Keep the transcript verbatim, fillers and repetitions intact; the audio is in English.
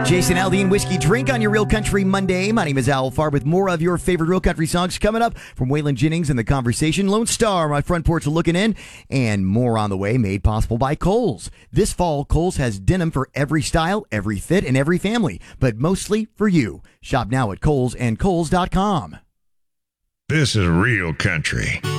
Jason Aldean Whiskey Drink on your Real Country Monday. My name is Al Farr with more of your favorite Real Country songs coming up from Waylon Jennings and The Conversation, Lone Star, my front porch looking in, and more on the way, made possible by Kohl's. This fall, Kohl's has denim for every style, every fit, and every family, but mostly for you. Shop now at Kohl's and Kohl's dot com. This is Real Country.